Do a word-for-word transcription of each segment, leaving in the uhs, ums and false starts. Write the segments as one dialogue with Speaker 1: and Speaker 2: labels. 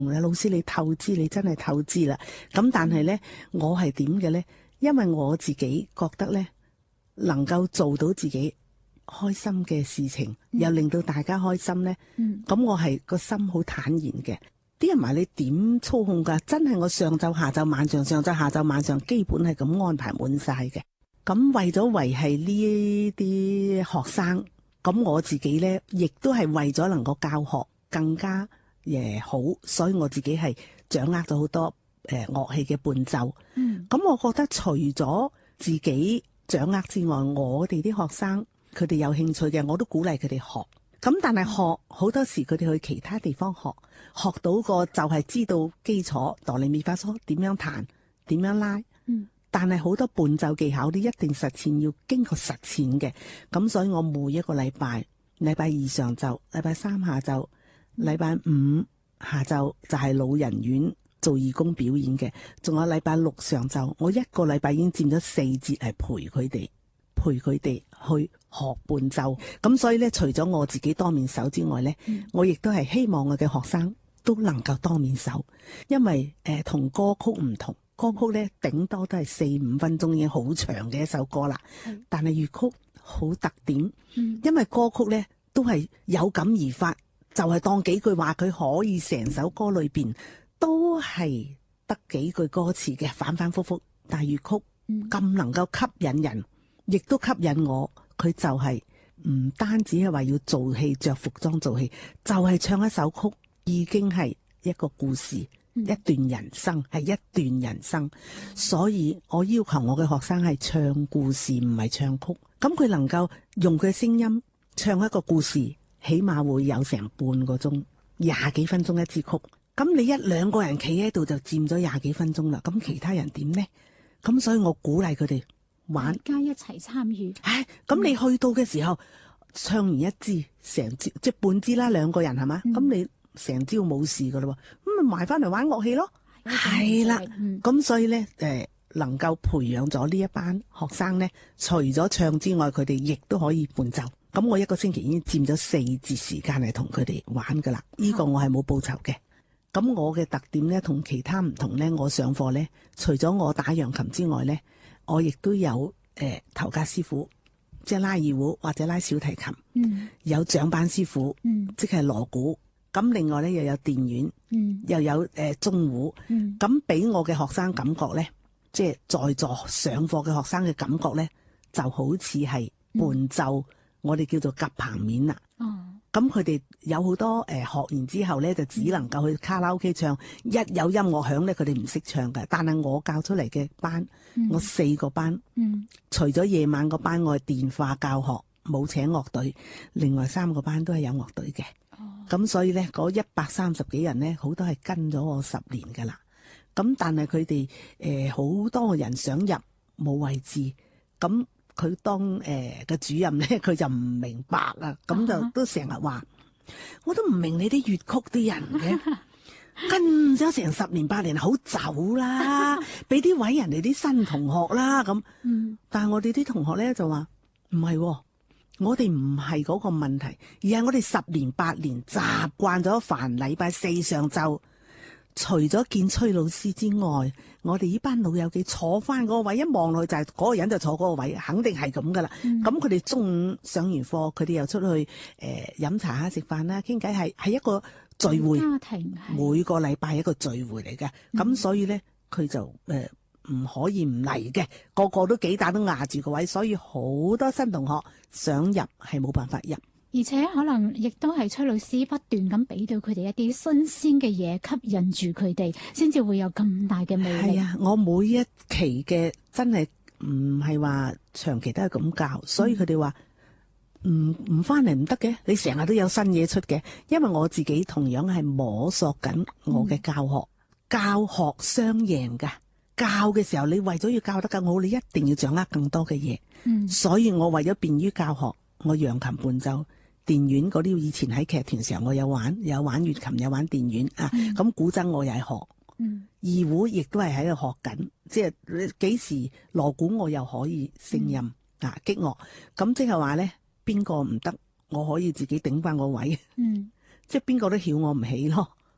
Speaker 1: 老師你透支，你真係透支啦。咁但係咧，我係點嘅咧？因為我自己覺得咧，能夠做到自己開心嘅事情，嗯、又令到大家開心咧，咁、嗯、我係個心好坦然嘅。啲人話你點操控㗎？真係我上晝、下晝、晚上、上晝、下晝、晚上，基本係咁安排滿晒嘅。咁為咗維係呢啲學生，咁我自己咧，亦都係為咗能夠教學更加誒好，所以我自己係掌握咗好多誒樂器嘅伴奏。嗯，咁我覺得除咗自己掌握之外，我哋啲學生佢哋有興趣嘅，我都鼓勵佢哋學。咁但係學好多時佢哋去其他地方學，學到個就係知道基礎哆唻咪發嗦點樣彈，點樣拉。嗯，但係好多伴奏技巧啲一定實踐，要經過實踐嘅。咁所以我每一個禮拜，禮拜二上晝，禮拜三下晝，禮拜五下晝就係老人院做義工表演嘅，仲有禮拜六上晝，我一個禮拜已經佔咗四節係陪佢哋，陪佢哋去學伴奏。咁所以咧，除咗我自己多面手之外咧，嗯、我亦都係希望我嘅學生都能夠多面手，因為誒同、呃、歌曲唔同，歌曲咧頂多都係四五分鐘已經好長嘅一首歌啦，嗯、但係粵曲好特點，嗯、因為歌曲咧都係有感而發。就係當幾句話，佢可以成首歌裏邊都係得幾句歌詞嘅，反反复复。但係粵曲咁能夠吸引人，亦都吸引我。佢就係唔單止係話要做戲着服裝做戲，就係、是、唱一首曲已經係一個故事，嗯、一段人生係一段人生。所以我要求我嘅學生係唱故事，唔係唱曲。咁佢能夠用佢嘅聲音唱一個故事。起碼會有成半個鐘，廿幾分鐘一支曲。咁你一兩個人企喺度就佔咗廿幾分鐘啦。咁其他人點呢？咁所以我鼓勵佢哋玩，
Speaker 2: 大家一齊參與。
Speaker 1: 唉，咁你去到嘅時候，嗯、唱完一支，成支即係半支啦，兩個人係嘛？咁、嗯、你成朝冇事噶啦，咁咪埋翻嚟玩樂器咯。係啦，咁所以咧，誒，能夠培養咗呢一班學生咧，除咗唱之外，佢哋亦都可以伴奏。咁我一個星期已經佔咗四節時間嚟同佢哋玩噶啦，呢、這個我係冇報酬嘅。咁我嘅特點咧同其他唔同咧，我上課咧，除咗我打揚琴之外咧，我亦都有誒頭家師傅，即係拉二胡或者拉小提琴，嗯、有掌板師傅，嗯、即係鑼鼓。咁另外咧又有電院，嗯、又有誒中胡。咁俾、嗯、我嘅學生感覺咧，即係在座上課嘅學生嘅感覺咧，就好似係伴奏。嗯我哋叫做夾棚面啦，咁佢哋有好多誒、呃、學完之後咧，就只能夠去卡拉 OK 唱，嗯、一有音樂響咧，佢哋唔識唱嘅。但係我教出嚟嘅班，嗯、我四個班，嗯、除咗夜晚個班我係電話教學，冇請樂隊，另外三個班都係有樂隊嘅。咁、哦、所以咧，嗰一百三十幾人咧，好多係跟咗我十年噶啦。咁但係佢哋誒好多人想入冇位置，咁。佢當誒嘅、呃、主任咧，佢就唔明白啊，咁就都成日話，我都唔明你啲粵曲啲人嘅，跟咗成十年八年，好走啦，俾啲位人哋啲新同學啦咁。嗯，但係我哋啲同學咧就話唔係，我哋唔係嗰個問題，而係我哋十年八年習慣咗凡禮拜四上晝。除咗見崔老師之外，我哋呢班老友記坐翻嗰個位，一望落去就係嗰個人就坐嗰個位，肯定係咁噶啦。咁佢哋中午上完課，佢哋又出去誒飲、呃、茶啊、食飯啦、傾偈，係係一個聚會。家庭每個禮拜一個聚會嚟嘅，咁、嗯、所以咧佢就誒唔、呃、可以唔嚟嘅，個個都幾大都壓住個位，所以好多新同學想入係冇辦法入。
Speaker 2: 而且可能亦都係崔老師不斷咁俾到佢哋一啲新鮮嘅嘢，吸引住佢哋，先至會有咁大嘅魅力。係啊，
Speaker 1: 我每一期嘅真係唔係話長期都係咁教，所以佢哋話唔唔翻嚟唔得嘅，你成日都有新嘢出嘅。因為我自己同樣係摸索緊我嘅教學，嗯、教學雙贏噶。教嘅時候，你為咗要教得更好，你一定要掌握更多嘅嘢。嗯，所以我為咗便於教學，我揚琴伴奏。電院嗰啲以前喺劇團時候我有玩，有玩粵琴，有玩電院、嗯、啊。咁古箏我又係學，嗯、二胡亦都係喺度學緊。即係幾時鑼鼓我又可以勝任、嗯、啊擊樂。咁即係話咧，邊個唔得，我可以自己頂翻個位。嗯，即係邊個都曉我唔起咯。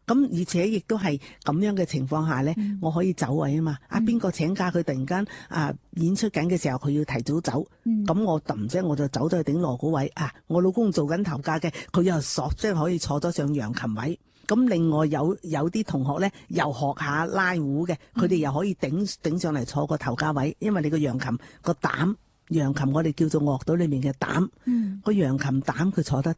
Speaker 1: 咁而且亦都係咁樣嘅情況下咧，
Speaker 2: 嗯、
Speaker 1: 我可以走位啊嘛。啊邊個請假，佢突然間啊演出緊嘅時候，佢要提早走，咁、嗯、我揼啫我就走咗去頂鑼鼓位啊。我老公做緊頭架嘅，佢又索即係可以坐咗上揚琴位。咁另外有有啲同學咧又學下拉胡嘅，佢哋又可以頂頂上嚟坐個頭架位，因為你個揚琴個膽。揚琴我哋叫做樂隊裏面嘅膽，個揚琴膽佢坐得